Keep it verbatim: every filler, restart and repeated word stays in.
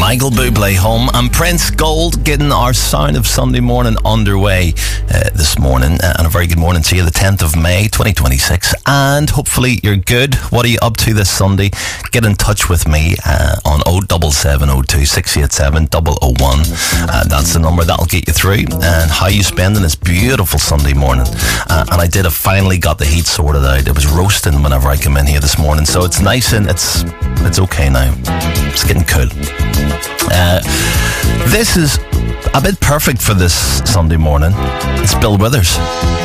Michael Bublé home and Prince Gold getting our Sound of Sunday morning underway uh, this morning. Uh, and a very good morning to you, the tenth of May twenty twenty-six, and hopefully you're good. What are you up to this Sunday? Get in touch with me uh, on oh seven seven oh two six eight seven oh oh one. Uh, that's the number that'll get you through. And how you spending this beautiful Sunday morning. Uh, and I did have finally got the heat sorted out. It was roasting whenever I came in here this morning, so it's nice and it's it's okay now. It's getting cool. Uh, this is a bit perfect for this Sunday morning. It's Bill Withers.